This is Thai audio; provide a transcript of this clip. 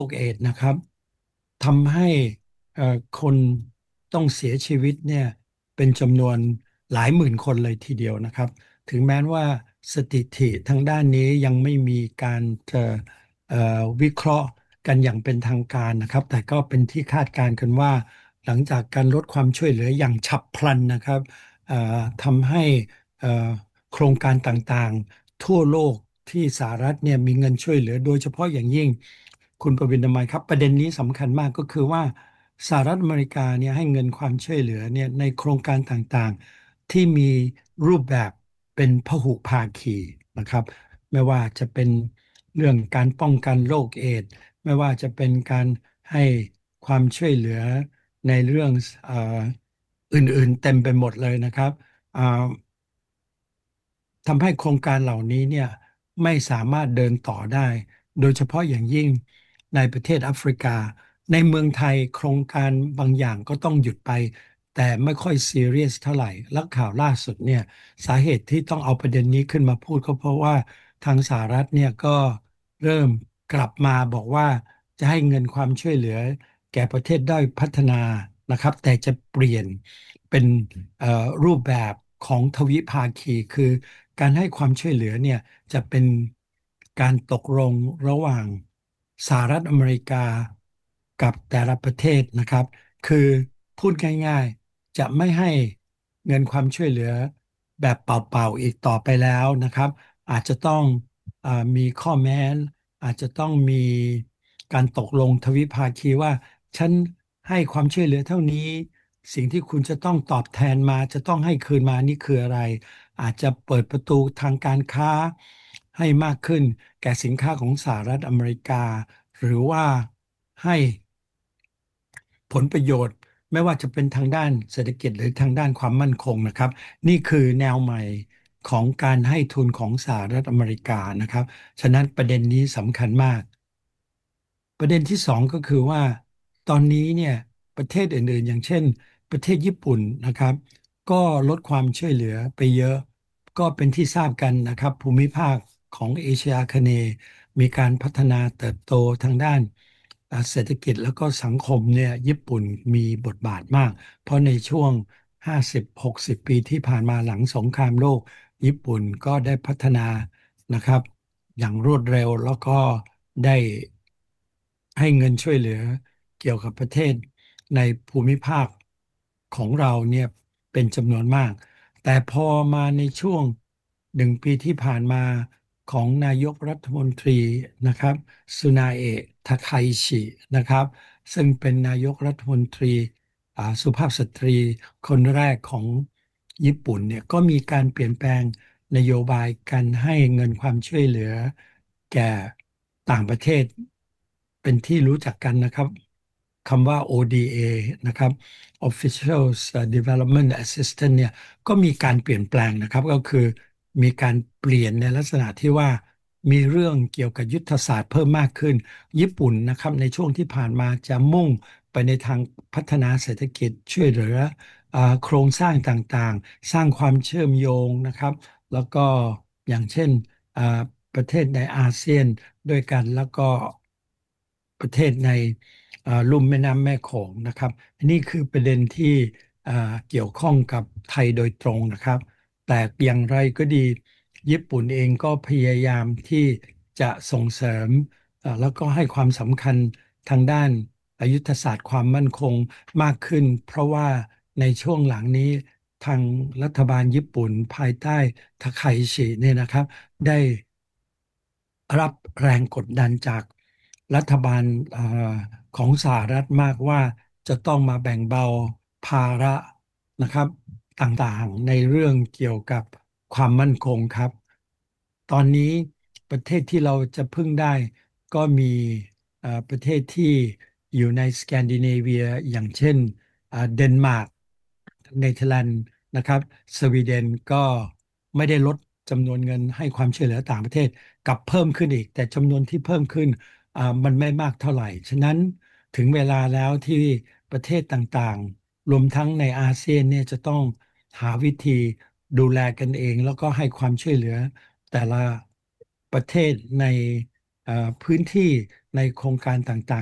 คเอดส์นะครับทำให้คนต้องเสียชีวิตเนี่ยเป็นจำนวนหลายหมื่นคนเลยทีเดียวนะครับถึงแม้ว่าสถิติทางด้านนี้ยังไม่มีการเอ่อวิเคราะห์กันอย่างเป็นทางการนะครับแต่ก็เป็นที่คาดการณ์กันว่าหลังจากการลดความช่วยเหลืออย่างฉับพลันนะครับทำให้เอ่อโครงการต่างๆทั่วโลกที่สหรัฐเนี่ยมีเงินช่วยเหลือโดยเฉพาะอย่างยิ่ง คุณประวินทำไมครับประเด็นนี้สำคัญมากก็คือว่าสหรัฐอเมริกาเนี่ยให้เงินความช่วยเหลือเนี่ยในโครงการต่างๆที่มีรูปแบบเป็นพหุภาคีนะครับไม่ว่าจะเป็นเรื่องการป้องกันโรคเอดส์ไม่ว่าจะเป็นการให้ความช่วยเหลือในเรื่องอื่นๆเต็มไปหมดเลยนะครับอ่า ทำให้โครงการเหล่านี้เนี่ยไม่สามารถเดินต่อได้ โดยเฉพาะอย่างยิ่งในประเทศแอฟริกา ในเมืองไทยโครงการบางอย่างก็ต้องหยุดไป แต่ไม่ค่อยซีเรียสเท่าไหร่และข่าวล่าสุดเนี่ยสาเหตุที่ต้องเอาประเด็นนี้ขึ้นมาพูดก็เพราะว่าทางสหรัฐเนี่ยก็เริ่มกลับมาบอกว่าจะให้เงินความช่วยเหลือแก่ประเทศด้อยพัฒนานะครับแต่จะเปลี่ยนเป็นรูปแบบของทวิภาคีคือ การให้ความช่วยเหลือเนี่ยจะเป็นการตกลงระหว่างสหรัฐอเมริกากับแต่ละประเทศนะครับคือพูดง่ายๆจะไม่ให้เงินความช่วยเหลือแบบเปล่าๆอีกต่อไปแล้วนะครับอาจจะต้องมีข้อแม้อาจจะต้องมีการตกลงทวิภาคีว่าฉันให้ความช่วยเหลือเท่านี้สิ่งที่คุณจะต้องตอบแทนมาจะต้องให้คืนมานี่คืออะไร อาจจะเปิดประตูทางการค้าให้มากขึ้นแก่สินค้าของสหรัฐอเมริกาหรือว่าให้ผลประโยชน์ไม่ว่าจะเป็นทางด้านเศรษฐกิจหรือทางด้านความมั่นคงนะครับนี่คือแนวใหม่ของการให้ทุนของสหรัฐอเมริกานะครับฉะนั้นประเด็นนี้สำคัญมาก ประเด็นที่สองก็คือว่าตอนนี้เนี่ยประเทศอื่นๆอย่างเช่นประเทศญี่ปุ่นนะครับก็ลดความช่วยเหลือไปเยอะก็เป็นที่ทราบกันนะครับภูมิภาคของเอเชียอาคเนย์มีการพัฒนาเติบโตทางด้านเศรษฐกิจแล้วก็สังคมเนี่ยญี่ปุ่นมีบทบาทมากเพราะในช่วง50-60ปีที่ผ่านมาหลังสงครามโลกญี่ปุ่นก็ได้พัฒนานะครับอย่างรวดเร็วแล้วก็ได้ ให้เงินช่วยเหลือเกี่ยวกับประเทศในภูมิภาคของเราเนี่ยเป็นจำนวนมาก แต่พอมาในช่วง1 ปีที่ผ่านมาของนายกรัฐมนตรีนะครับซุนาเอะทาไคชินะครับซึ่งเป็นนายกรัฐมนตรีสุภาพสตรีคนแรกของญี่ปุ่นเนี่ยก็มีการเปลี่ยนแปลงนโยบายการให้เงินความช่วยเหลือแก่ต่างประเทศเป็นที่รู้จักกันนะครับคำว่า ODA นะครับ Official Development Assistance เนี่ยก็มีการเปลี่ยนแปลงนะครับก็คือมีการเปลี่ยนในลักษณะที่ว่ามีเรื่องเกี่ยวกับยุทธศาสตร์เพิ่มมากขึ้นญี่ปุ่นนะครับในช่วงที่ผ่านมาจะมุ่งไปในทางพัฒนาเศรษฐกิจช่วยเหลือโครงสร้างต่างๆสร้างความเชื่อมโยงนะครับแล้วก็อย่างเช่นอ่าประเทศในอาเซียนด้วยกันแล้วก็ประเทศในลุ่มแม่น้ำแม่โขงนะครับนี่คือประเด็นที่อ่าเกี่ยวข้องกับไทยโดยตรงนะครับแต่อย่างไรก็ดีญี่ปุ่นเองก็พยายามที่จะส่งเสริมแล้วก็ให้ความสำคัญทางด้านยุทธศาสตร์ความมั่นคงมากขึ้นเพราะว่าในช่วงหลังนี้ทางรัฐบาลญี่ปุ่นภายใต้ทาไคชิเนี่ยนะครับได้ รับแรงกดดันจากรัฐบาลของสหรัฐมากว่าจะต้องมาแบ่งเบาภาระนะครับต่างๆในเรื่องเกี่ยวกับความมั่นคงครับตอนนี้ประเทศที่เราจะพึ่งได้ก็มีประเทศที่อยู่ในสแกนดิเนเวียอย่างเช่นเดนมาร์กเนเธอร์แลนด์นะครับสวีเดนก็ไม่ได้ลดจำนวนเงินให้ความช่วยเหลือต่างประเทศ กลับเพิ่มขึ้นอีกแต่จำนวนที่เพิ่มขึ้นมันไม่มากเท่าไหร่ฉะนั้นถึงเวลาแล้วที่ประเทศต่างๆรวมทั้งในอาเซียนเนี่ยจะต้องหาวิธีดูแลกันเองแล้วก็ให้ความช่วยเหลือแต่ละประเทศในพื้นที่ในโครงการต่างๆ